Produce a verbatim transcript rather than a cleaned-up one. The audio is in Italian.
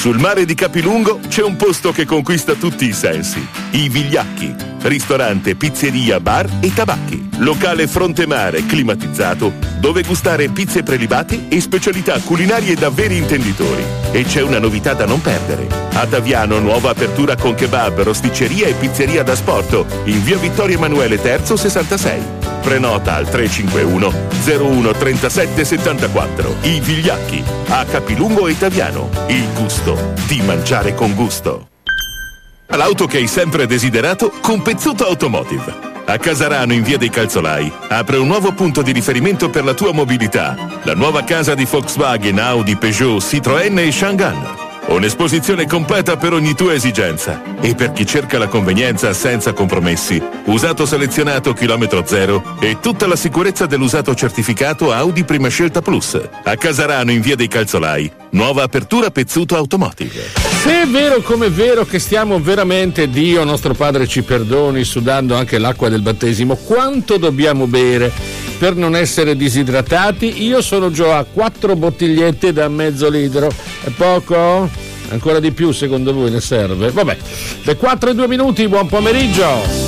Sul mare di Capilungo c'è un posto che conquista tutti i sensi. I Vigliacchi. Ristorante, pizzeria, bar e tabacchi. Locale fronte mare climatizzato dove gustare pizze prelibate e specialità culinarie da veri intenditori. E c'è una novità da non perdere. Ad Aviano nuova apertura con kebab, rosticceria e pizzeria da sport in via Vittorio Emanuele terzo sessantasei. Prenota al tre cinque uno zero uno trentasette settantaquattro. I Vigliacchi, a Capilungo e Taviano. Il gusto di mangiare con gusto. L'auto che hai sempre desiderato con Pezzuto Automotive. A Casarano in via dei Calzolai apre un nuovo punto di riferimento per la tua mobilità. La nuova casa di Volkswagen, Audi, Peugeot, Citroën e Changan. Un'esposizione completa per ogni tua esigenza e per chi cerca la convenienza senza compromessi. Usato selezionato chilometro zero e tutta la sicurezza dell'usato certificato Audi Prima Scelta Plus. A Casarano in via dei Calzolai, nuova apertura Pezzuto Automotive. Se è vero come è vero che stiamo veramente, Dio nostro Padre ci perdoni, sudando anche l'acqua del battesimo, quanto dobbiamo bere per non essere disidratati? Io sono già a quattro bottigliette da mezzo litro. È poco? Ancora di più secondo lui ne serve? Vabbè, le quattro e due minuti, buon pomeriggio.